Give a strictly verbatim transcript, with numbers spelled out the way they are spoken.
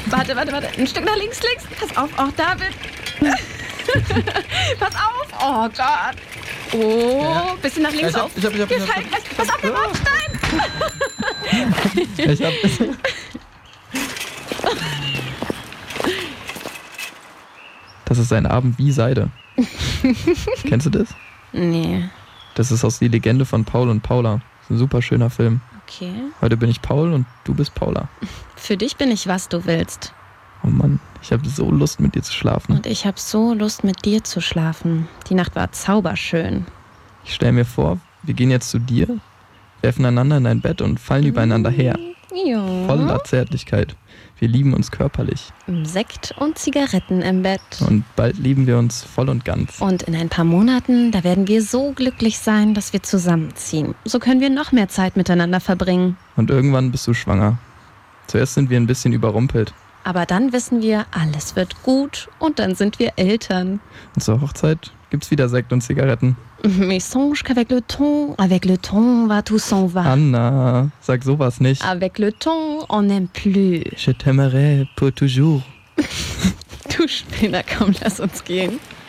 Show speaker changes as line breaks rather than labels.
Warte, warte, warte. Ein Stück nach links, links. Pass auf, auch David. Pass auf. Oh Gott. Oh,
Ja.
bisschen nach links
Ich hab-
auf.
ich hab- ich hab-
Wir
ich hab-
fallen gleich. Pass auf, der Bordstein.
Ich hab... Das ist ein Abend wie Seide. Kennst du das?
Nee.
Das ist aus Die Legende von Paul und Paula. Das ist ein super schöner Film.
Okay.
Heute bin ich Paul und du bist Paula.
Für dich bin ich, was du willst.
Oh Mann, ich habe so Lust, mit dir zu schlafen.
Und ich habe so Lust, mit dir zu schlafen. Die Nacht war zauberschön.
Ich stell mir vor, wir gehen jetzt zu dir, werfen einander in dein Bett und fallen übereinander her.
Ja.
Voller Zärtlichkeit. Wir lieben uns körperlich.
Sekt und Zigaretten im Bett.
Und bald lieben wir uns voll und ganz.
Und in ein paar Monaten, da werden wir so glücklich sein, dass wir zusammenziehen. So können wir noch mehr Zeit miteinander verbringen.
Und irgendwann bist du schwanger. Zuerst sind wir ein bisschen überrumpelt.
Aber dann wissen wir, alles wird gut und dann sind wir Eltern.
Und zur Hochzeit gibt's wieder Sekt und Zigaretten.
Mais songe qu'avec le temps, avec le temps va tout s'en va.
Anna, sag sowas nicht.
Avec le temps, on n'aime plus.
Je t'aimerai pour toujours.
Du Spinner, komm, lass uns gehen.